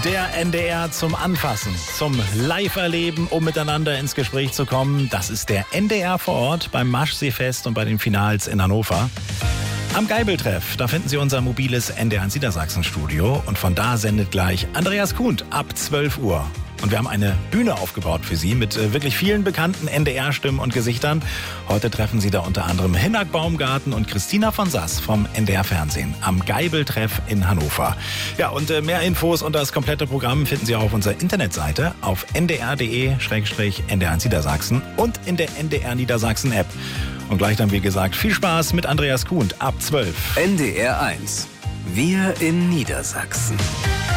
Der NDR zum Anfassen, zum Live-Erleben, um miteinander ins Gespräch zu kommen. Das ist der NDR vor Ort beim Maschseefest und bei den Finals in Hannover. Am Geibeltreff, da finden Sie unser mobiles NDR1 Niedersachsen-Studio. Und von da sendet gleich Andreas Kuhn ab 12 Uhr. Und wir haben eine Bühne aufgebaut für Sie mit wirklich vielen bekannten NDR-Stimmen und Gesichtern. Heute treffen Sie da unter anderem Hinak Baumgarten und Christina von Sass vom NDR-Fernsehen am Geibeltreff in Hannover. Ja, und mehr Infos und das komplette Programm finden Sie auch auf unserer Internetseite auf ndr.de/NDR1 Niedersachsen und in der NDR Niedersachsen-App. Und gleich dann, wie gesagt, viel Spaß mit Andreas Kuhn ab 12. NDR 1. Wir in Niedersachsen.